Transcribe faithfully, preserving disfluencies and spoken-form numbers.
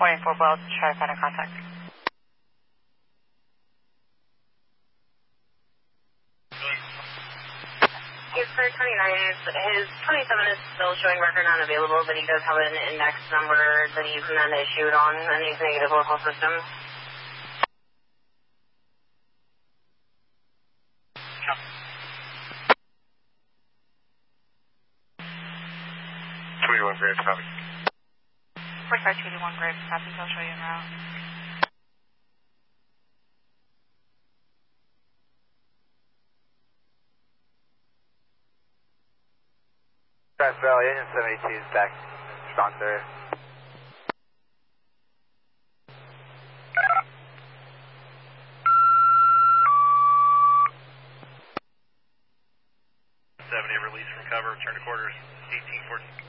Morning four Well, try to find a contact. He's for twenty-nine, his twenty-seven is still showing record unavailable, but he does have an index number that he's then issued on a news negative local system. twenty-one Graves, copy. forty-five twenty-one Graves, copy, I'll show you en route. Grass Valley, Engine seventy-two is back. Response area. seventy, release from cover, turn to quarters, eighteen fourteen.